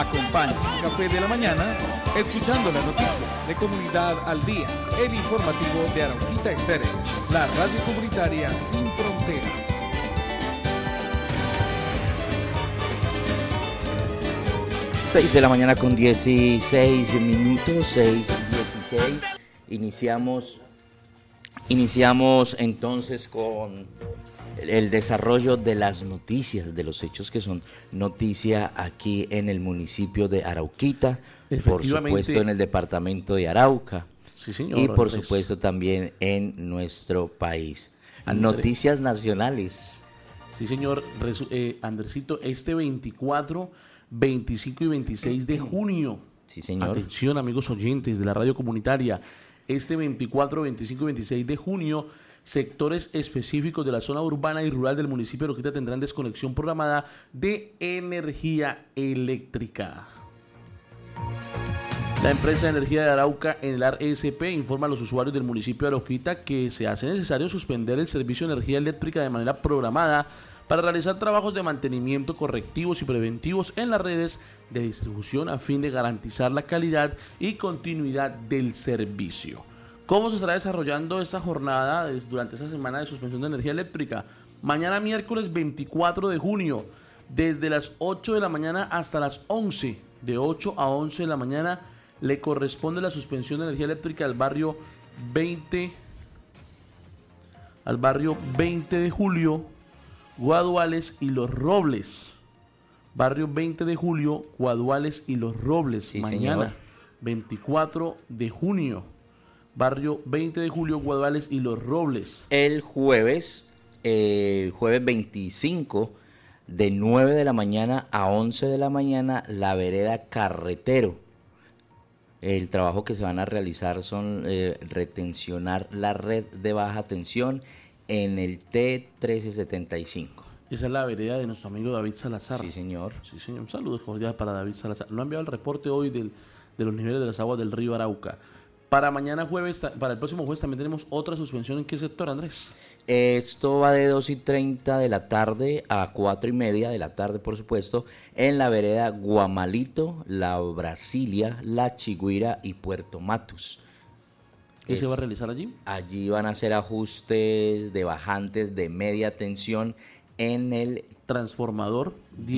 Acompaña el café de la mañana escuchando las noticias de Comunidad al Día, el informativo de Arauquita Estéreo, la radio comunitaria sin fronteras. Seis de la mañana con 16 minutos, 6:16. Iniciamos entonces con el desarrollo de las noticias, de los hechos que son noticia aquí en el municipio de Arauquita, por supuesto en el departamento de Arauca, sí, señor, y por Andrés. supuesto también en nuestro país. Noticias nacionales. Sí, señor, Andresito, este 24, 25 y 26 de junio. Sí, señor. Atención, amigos oyentes de la radio comunitaria. Este 24, 25 y 26 de junio, sectores específicos de la zona urbana y rural del municipio de Arauquita tendrán desconexión programada de energía eléctrica. La empresa de energía de Arauca, Enelar ESP, informa a los usuarios del municipio de Arauquita que se hace necesario suspender el servicio de energía eléctrica de manera programada para realizar trabajos de mantenimiento correctivos y preventivos en las redes de distribución a fin de garantizar la calidad y continuidad del servicio. ¿Cómo se estará desarrollando esta jornada durante esta semana de suspensión de energía eléctrica? Mañana miércoles 24 de junio, desde las 8 de la mañana hasta las 11, de 8 a 11 de la mañana, le corresponde la suspensión de energía eléctrica al barrio 20 de julio, Guaduales y Los Robles. Barrio 20 de julio, Guaduales y Los Robles. Sí, mañana, señor. 24 de junio. Barrio 20 de julio, Guaduales y Los Robles. El jueves 25, de 9 de la mañana a 11 de la mañana, la vereda Carretero. El trabajo que se van a realizar son retencionar la red de baja tensión en el T1375. Esa es la vereda de nuestro amigo David Salazar. Sí, señor. Sí, señor. Un saludo cordial para David Salazar. Nos ha enviado el reporte hoy de los niveles de las aguas del río Arauca. Para mañana jueves, para el próximo jueves también tenemos otra suspensión. ¿En qué sector, Andrés? Esto va de 2:30 de la tarde a 4:30 de la tarde, por supuesto, en la vereda Guamalito, La Brasilia, La Chigüira y Puerto Matus. ¿Qué se va a realizar allí? Allí van a hacer ajustes de bajantes de media tensión en el Transformador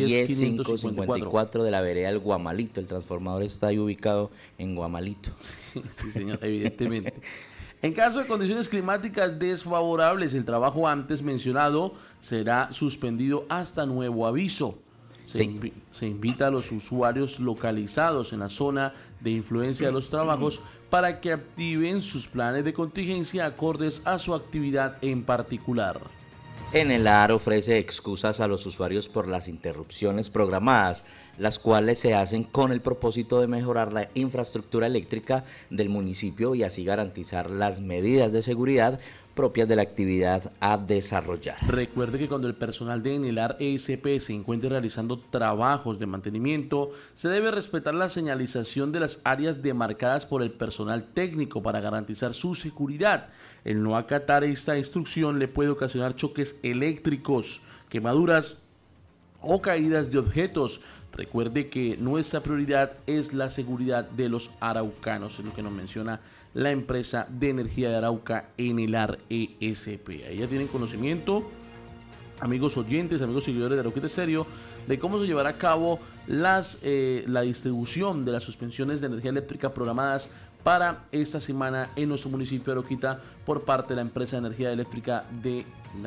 10554 de la vereda El Guamalito. El transformador está ahí ubicado en Guamalito. Sí, señor, evidentemente. En caso de condiciones climáticas desfavorables, el trabajo antes mencionado será suspendido hasta nuevo aviso. Se invita a los usuarios localizados en la zona de influencia de los trabajos para que activen sus planes de contingencia acordes a su actividad en particular. Enelar ofrece excusas a los usuarios por las interrupciones programadas, las cuales se hacen con el propósito de mejorar la infraestructura eléctrica del municipio y así garantizar las medidas de seguridad propias de la actividad a desarrollar. Recuerde que cuando el personal de Enelar ESP se encuentre realizando trabajos de mantenimiento, se debe respetar la señalización de las áreas demarcadas por el personal técnico para garantizar su seguridad. El no acatar esta instrucción le puede ocasionar choques eléctricos, quemaduras o caídas de objetos. Recuerde que nuestra prioridad es la seguridad de los araucanos, es lo que nos menciona la empresa de energía de Arauca, Enelar ESP. Ahí ya tienen conocimiento, amigos oyentes, amigos seguidores de Arauquita Estéreo, de cómo se llevará a cabo la distribución de las suspensiones de energía eléctrica programadas para esta semana en nuestro municipio de Arauquita por parte de la empresa de energía eléctrica de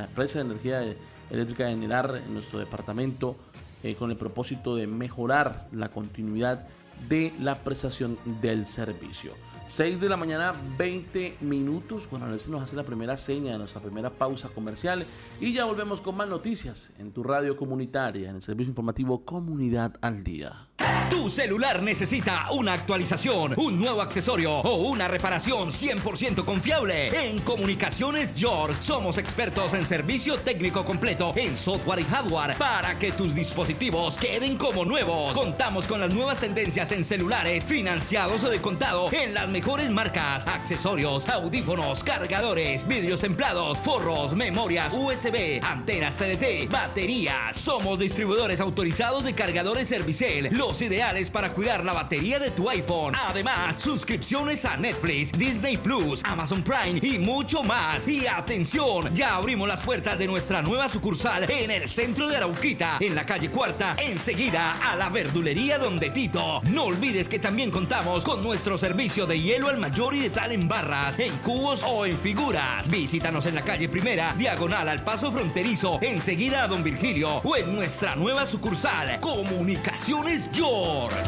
Enelar en nuestro departamento, con el propósito de mejorar la continuidad de la prestación del servicio. 6 de la mañana, 20 minutos. Bueno, a ver si nos hace la primera seña de nuestra primera pausa comercial y ya volvemos con más noticias en tu radio comunitaria, en el servicio informativo Comunidad al Día. Tu celular necesita una actualización, un nuevo accesorio o una reparación 100% confiable. En Comunicaciones George somos expertos en servicio técnico completo en software y hardware para que tus dispositivos queden como nuevos. Contamos con las nuevas tendencias en celulares financiados o de contado en las mejores marcas, accesorios, audífonos, cargadores, vidrios templados, forros, memorias USB, antenas TDT, baterías. Somos distribuidores autorizados de cargadores Servicel, los los ideales para cuidar la batería de tu iPhone. Además, suscripciones a Netflix, Disney Plus, Amazon Prime y mucho más. Y atención, ya abrimos las puertas de nuestra nueva sucursal en el centro de Arauquita, en la calle Cuarta, enseguida a la verdulería Donde Tito. No olvides que también contamos con nuestro servicio de hielo al mayor y de tal en barras, en cubos o en figuras. Visítanos en la calle Primera, diagonal al paso fronterizo, enseguida a Don Virgilio, o en nuestra nueva sucursal, Comunicaciones George.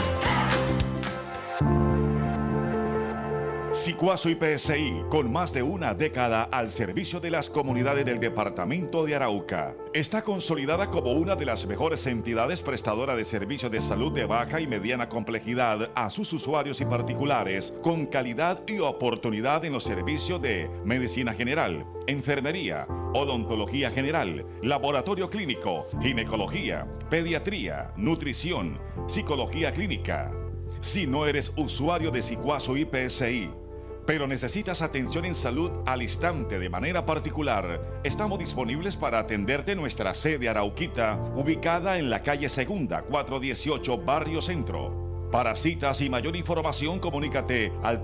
Sicuazo IPSI, con más de una década al servicio de las comunidades del departamento de Arauca, está consolidada como una de las mejores entidades prestadoras de servicios de salud de baja y mediana complejidad a sus usuarios y particulares, con calidad y oportunidad en los servicios de medicina general, enfermería, odontología general, laboratorio clínico, ginecología, pediatría, nutrición, psicología clínica. Si no eres usuario de Sicuazo IPSI, pero necesitas atención en salud al instante de manera particular, estamos disponibles para atenderte en nuestra sede Arauquita, ubicada en la calle Segunda, 418, Barrio Centro. Para citas y mayor información, comunícate al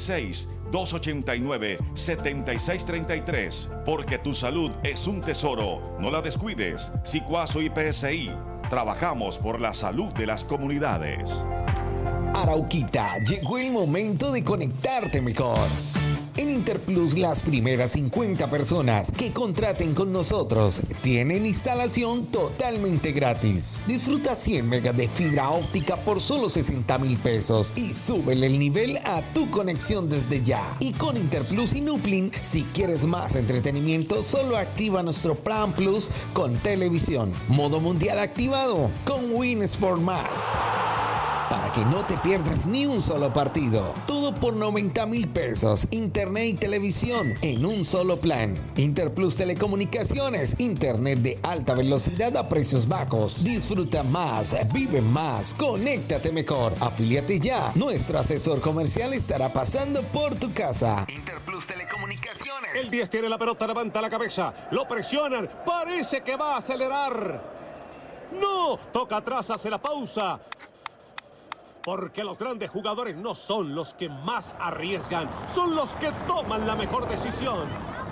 316-289-7633, porque tu salud es un tesoro, no la descuides. Sicuazo IPSI, trabajamos por la salud de las comunidades. Arauquita, llegó el momento de conectarte mejor. En Interplus, las primeras 50 personas que contraten con nosotros tienen instalación totalmente gratis. Disfruta 100 megas de fibra óptica por solo 60,000 pesos y súbele el nivel a tu conexión desde ya. Y con Interplus y Nuplin, si quieres más entretenimiento, solo activa nuestro Plan Plus con televisión. Modo mundial activado con Win Sport Más. Para que no te pierdas ni un solo partido. Todo por 90,000 pesos. Internet y televisión en un solo plan. Interplus Telecomunicaciones. Internet de alta velocidad a precios bajos. Disfruta más. Vive más. Conéctate mejor. Afíliate ya. Nuestro asesor comercial estará pasando por tu casa. Interplus Telecomunicaciones. El 10 tiene la pelota, levanta la cabeza. Lo presionan. Parece que va a acelerar. No. Toca atrás, hace la pausa. Porque los grandes jugadores no son los que más arriesgan, son los que toman la mejor decisión.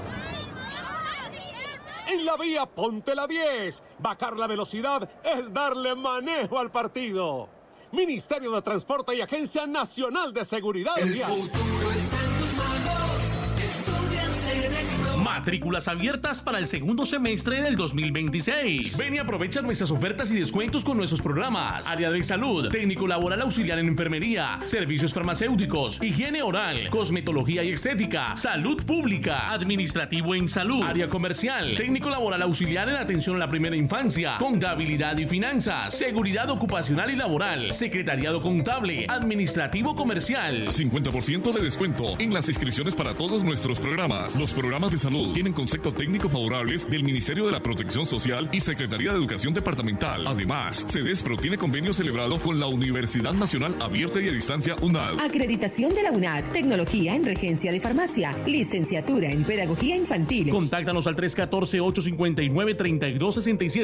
En la vía, ponte la 10. Bajar la velocidad es darle manejo al partido. Ministerio de Transporte y Agencia Nacional de Seguridad Vial. El futuro está en tus manos. Estudia en Sedexpro. Matrículas abiertas para el segundo semestre del 2026. Ven y aprovecha nuestras ofertas y descuentos con nuestros programas. Área de salud, técnico laboral auxiliar en enfermería, servicios farmacéuticos, higiene oral, cosmetología y estética, salud pública, administrativo en salud, área comercial, técnico laboral auxiliar en atención a la primera infancia, contabilidad y finanzas, seguridad ocupacional y laboral, secretariado contable, administrativo comercial. 50% de descuento en las inscripciones para todos nuestros programas. Los programas de salud tienen conceptos técnicos favorables del Ministerio de la Protección Social y Secretaría de Educación Departamental. Además, Sedexpro tiene convenio celebrado con la Universidad Nacional Abierta y a Distancia UNAD. Acreditación de la UNAD, tecnología en regencia de farmacia, licenciatura en pedagogía infantil. Contáctanos al 314-859-3267.